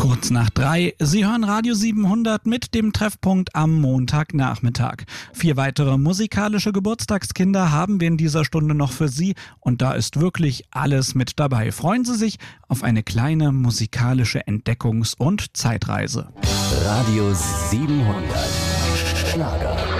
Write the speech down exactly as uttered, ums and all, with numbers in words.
Kurz nach drei, Sie hören Radio siebenhundert mit dem Treffpunkt am Montagnachmittag. Vier weitere musikalische Geburtstagskinder haben wir in dieser Stunde noch für Sie und da ist wirklich alles mit dabei. Freuen Sie sich auf eine kleine musikalische Entdeckungs- und Zeitreise. Radio siebenhundert Schlager.